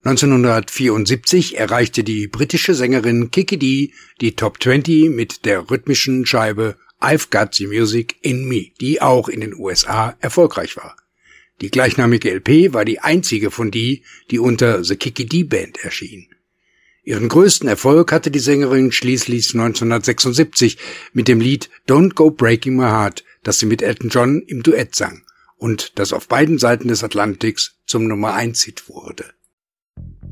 1974 erreichte die britische Sängerin Kiki Dee die Top 20 mit der rhythmischen Scheibe I've Got the Music in Me, die auch in den USA erfolgreich war. Die gleichnamige LP war die einzige von Dee, die unter The Kiki Dee Band erschien. Ihren größten Erfolg hatte die Sängerin schließlich 1976 mit dem Lied Don't Go Breaking My Heart, das sie mit Elton John im Duett sang und das auf beiden Seiten des Atlantiks zum Nummer-1-Hit wurde.